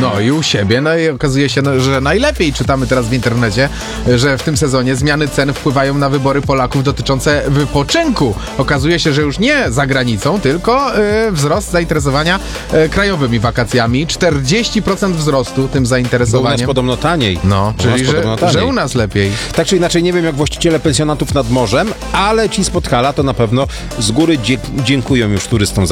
No i u siebie, no i okazuje się, że najlepiej. Czytamy teraz w internecie, że w tym sezonie zmiany cen wpływają na wybory Polaków dotyczące wypoczynku. Okazuje się, że już nie za granicą, tylko wzrost zainteresowania krajowymi wakacjami. 40% wzrostu tym Bo u zainteresowaniem. nas podobno taniej. No, czyli że u nas lepiej. Tak czy inaczej, nie wiem jak właściciele pensjonatów nad morzem, ale ci z Podhala to na pewno z góry dziękują już turystom za